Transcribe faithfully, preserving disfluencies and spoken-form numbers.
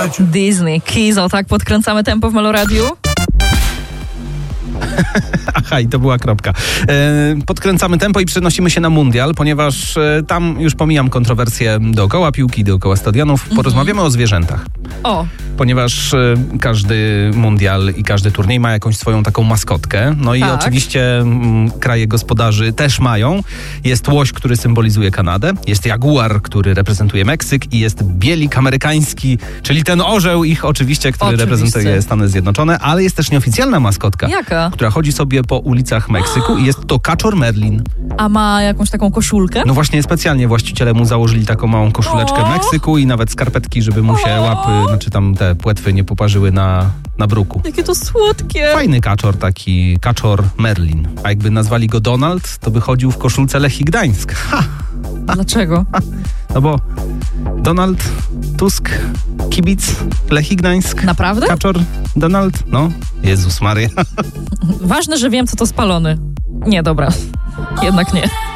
Disney, Kizo, tak podkręcamy tempo w Meloradiu. Aha, i to była kropka. E, podkręcamy tempo i przenosimy się na mundial, ponieważ e, tam już pomijam kontrowersje dookoła piłki, dookoła stadionów. Porozmawiamy mm-hmm. o zwierzętach. O. Ponieważ e, każdy mundial i każdy turniej ma jakąś swoją taką maskotkę. No i tak. oczywiście m, kraje gospodarzy też mają. Jest łoś, który symbolizuje Kanadę. Jest jaguar, który reprezentuje Meksyk i jest bielik amerykański, czyli ten orzeł ich oczywiście, który oczywiście. reprezentuje Stany Zjednoczone, ale jest też nieoficjalna maskotka. Jaka? Która chodzi sobie po ulicach Meksyku i jest to kaczor Merlin. A ma jakąś taką koszulkę? No właśnie specjalnie właściciele mu założyli taką małą koszuleczkę o! Meksyku i nawet skarpetki, żeby mu się o! łapy, znaczy tam te płetwy nie poparzyły na, na bruku. Jakie to słodkie. Fajny kaczor, taki kaczor Merlin. A jakby nazwali go Donald, to by chodził w koszulce Lechii Gdańsk. Ha! Dlaczego? No bo Donald Tusk, kibic Lechii Gdańsk. Naprawdę? Kaczor Donald? No, Jezus Maria. Ważne, że wiem, co to spalony. Nie, dobra. Jednak nie.